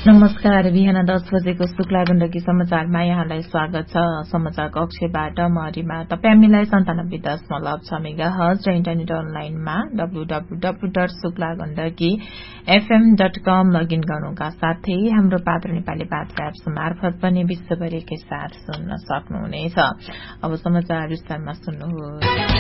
नमस्कार। बिहान 10 बजेको शुक्ला गण्डकी समाचारमा यहाँलाई स्वागत छ। समाचार कक्षबाट म रिमा। तपाई हामीलाई 97.6 मेगाहर्ज र इन्टरनेट अनलाइनमा www.शुक्लागण्डकीfm.com लगइन गर्नुका साथै हाम्रो पात्र नेपाली पात्र एप्स मार्फत पनि विश्वभरिकै साथ सुन्न सक्नुहुनेछ। अब समाचार विस्तारमा सुन्नुहोस्।